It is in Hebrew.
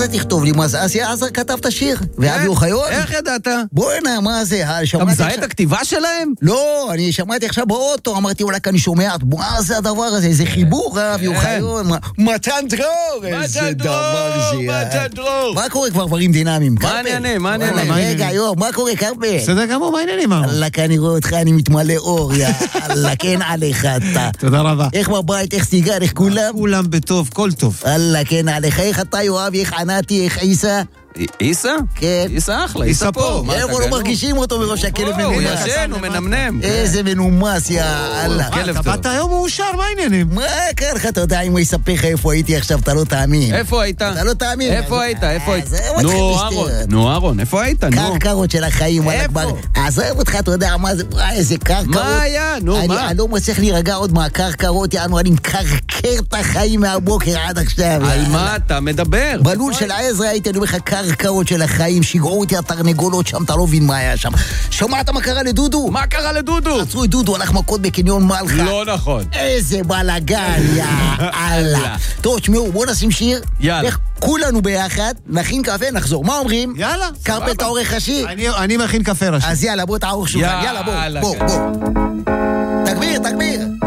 זה תכתוב לי? מה זה? אסי עזר כתב את השיר, ואבי אוחיון. איך ידעת? בוא'נה, מה זה? אתה מזהה את הכתיבה שלהם? לא, אני שמעתי עכשיו באוטו, אמרתי אולי כאן שומע, מה זה הדבר הזה? איזה חיבור, אבי אוחיון. מתן דרור, איזה דבר זה. מתן דרור. מה קורה כבר דברים דינמיים? מה העניינים? רגע, יואב, מה קורה, קרפל? בסדר גמור, מה העניינים? אללה, אני רואה אותך, אני מתמלא אור, יאללה, כן עליך אתה. תודה רבה. איך בבית, איך סיגר, איך כולם? כולם בטוב, כל טוב. אללה, כן עליך, איך אתה יואב, איך ענתי, איך עיסא? איסה? כן. איסה אחלה, איסה פה. איפה לא מרגישים אותו מראש הכלב הוא מנומס? ישן, הוא מנמנם. איזה מנומס, יאללה. כלב אתה באת היום מאושר, מה העניינים? מה קרה לך, אתה יודע, אם הוא יספר לך איפה הייתי עכשיו, אתה לא תאמין. איפה היית? אתה לא תאמין. איפה היית? נו, אהרון, איפה היית? קרקרות של החיים. איפה? עזוב אותך, אתה יודע מה זה, איזה קרקרות. מה היה? נו, מה? אני לא מצליח להירגע עוד מהקרקרות, אני מקרקר את החיים מהבוקר עד עכשיו. על מה אתה מדבר? בלול של העזרה הייתי, אני אומר לך, קרקרות של החיים, שיגעו אותי התרנגולות שם, אתה לא מבין מה היה שם. שמעת מה קרה לדודו? מה קרה לדודו? עצרו את דודו, הלך מכות בקניון מלכה. לא נכון. איזה בלגן, יאללה. טוב, תשמעו, בואו נשים שיר. יאללה. איך כולנו ביחד, נכין קפה, נחזור. מה אומרים? יאללה. קרפל, אתה עורך ראשי? אני מכין קפה ראשי. אז יאללה, בוא תערוך שולחן. יאללה, בוא. תגביר.